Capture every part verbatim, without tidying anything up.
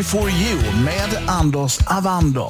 Country for you med Anders Avander.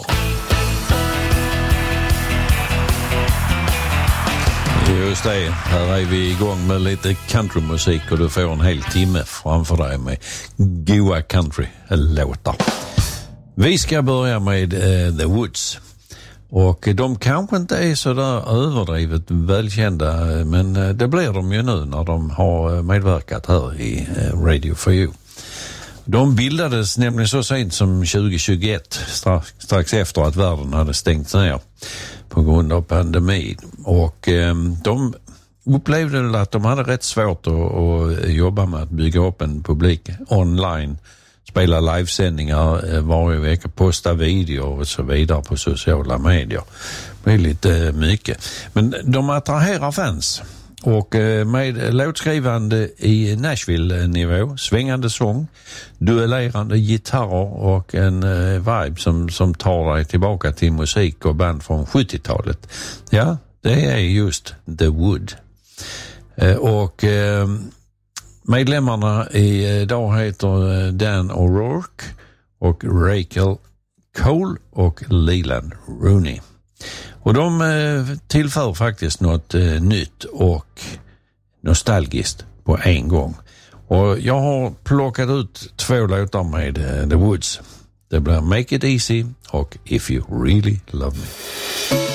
Just det, här är vi igång med lite countrymusik och du får en hel timme framför dig med goa country-låtar. Vi ska börja med uh, The Woods. Och de kanske inte är så där överdrivet välkända, men det blir de ju nu när de har medverkat här i Radio for You. De bildades nämligen så sent som tjugo tjugoett, strax, strax efter att världen hade stängts ner på grund av pandemin. Och eh, de upplevde att de hade rätt svårt att, att jobba med att bygga upp en publik online, spela livesändningar varje vecka, posta videor och så vidare på sociala medier. Det är lite mycket. Men de attraherar fans. Och med låtskrivande i Nashville-nivå, svängande sång, duellerande gitarrer och en vibe som, som tar dig tillbaka till musik och band från sjuttiotalet. Ja, det är just The Wood. Och medlemmarna idag heter Dan O'Rourke och Rachel Cole och Leland Rooney. Och de tillför faktiskt något nytt och nostalgiskt på en gång. Och jag har plockat ut två låtar med The Woods. Det blir Make It Easy och If You Really Love Me.